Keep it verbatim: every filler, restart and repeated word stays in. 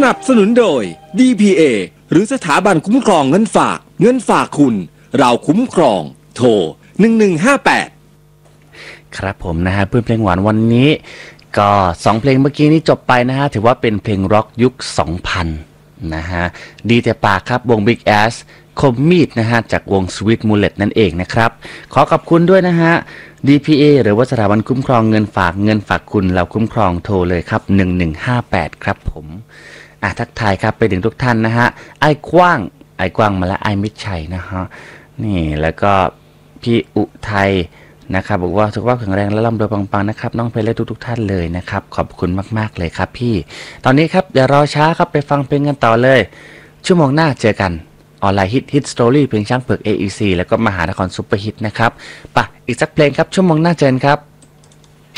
นับสนุนโดย ดี พี เอ หรือสถาบันคุ้มครองเงินฝากเงินฝากคุณเราคุ้มครองโทรหนึ่งหนึ่งห้าแปดครับผมนะฮะเพื่อนเพลงหวานวันนี้ก็สองเพลงเมื่อกี้นี้จบไปนะฮะถือว่าเป็นเพลงร็อกยุค สองพัน นะฮะดีแต่ปากครับวง Big Ass คมมีดนะฮะจากวง Sweet Mullet นั่นเองนะครับขอขอบคุณด้วยนะฮะ ดี พี เอ หรือว่าสถาบันคุ้มครองเงินฝากเงินฝากคุณเราคุ้มครองโทรเลยครับหนึ่งหนึ่งห้าแปดครับผมอ่ะทักทายครับไปถึงทุกท่านนะฮะไอ้กว้างไอ้กว้างมาแล้วไอ้มิตรชัยนะฮะนี่แล้วก็พี่อุทัยนะครับบอกว่าสุขภาพแข็งแรงและร่ำรวยปังๆนะครับน้องเพลและทุกๆท่านเลยนะครับขอบคุณมากๆเลยครับพี่ตอนนี้ครับอย่ารอช้าครับไปฟังเพลงกันต่อเลยชั่วโมงหน้าเจอกันออนไลน์ฮิตฮิตสตอรี่เพลงช้างเผือก เอ อี ซี แล้วก็มหานครซุปเปอร์ฮิตนะครับป่ะอีกสักเพลงครับชั่วโมงหน้าเจอกันครับ